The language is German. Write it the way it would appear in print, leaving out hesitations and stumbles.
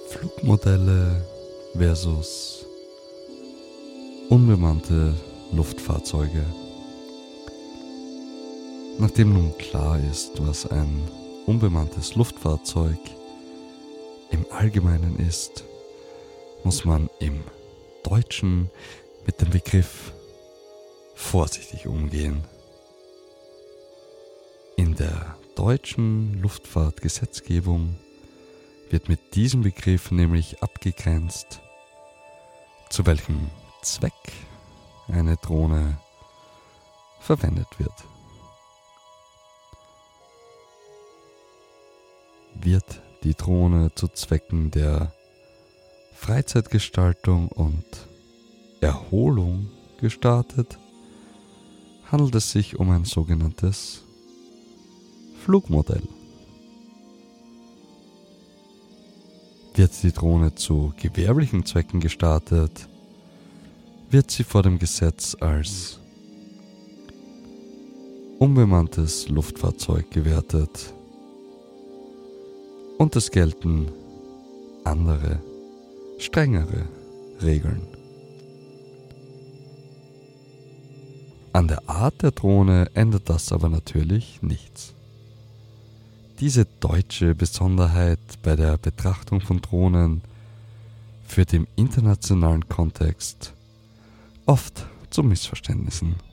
Flugmodelle versus unbemannte Luftfahrzeuge. Nachdem nun klar ist, was ein unbemanntes Luftfahrzeug im Allgemeinen ist, muss man im Deutschen mit dem Begriff vorsichtig umgehen. In der deutschen Luftfahrtgesetzgebung wird mit diesem Begriff nämlich abgegrenzt, zu welchem Zweck eine Drohne verwendet wird. Wird die Drohne zu Zwecken der Freizeitgestaltung und Erholung gestartet, handelt es sich um ein sogenanntes Flugmodell. Wird die Drohne zu gewerblichen Zwecken gestartet, wird sie vor dem Gesetz als unbemanntes Luftfahrzeug gewertet und es gelten andere, strengere Regeln. An der Art der Drohne ändert das aber natürlich nichts. Diese deutsche Besonderheit bei der Betrachtung von Drohnen führt im internationalen Kontext oft zu Missverständnissen.